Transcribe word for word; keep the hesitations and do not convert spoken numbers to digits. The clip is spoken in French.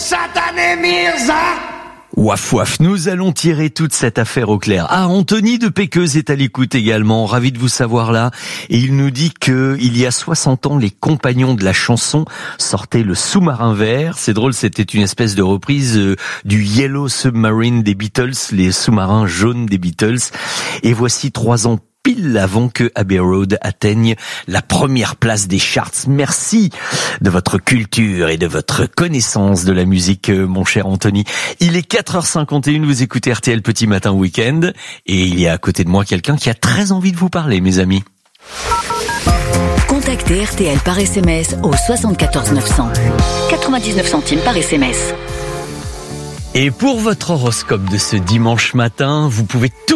satané Mirza. Ouaf ouaf, nous allons tirer toute cette affaire au clair. Ah, Anthony de Péqueuse est à l'écoute également, ravi de vous savoir là. Et il nous dit que il y a soixante ans, les compagnons de la chanson sortaient le sous-marin vert. C'est drôle, c'était une espèce de reprise euh, du Yellow Submarine des Beatles, les sous-marins jaunes des Beatles. Et voici trois ans pile avant que Abbey Road atteigne la première place des charts. Merci de votre culture et de votre connaissance de la musique, mon cher Anthony. Il est quatre heures cinquante et une, vous écoutez R T L Petit Matin Week-end, et il y a à côté de moi quelqu'un qui a très envie de vous parler, mes amis. Contactez R T L par S M S au soixante-quatorze neuf cents. quatre-vingt-dix-neuf centimes par S M S. Et pour votre horoscope de ce dimanche matin, vous pouvez tout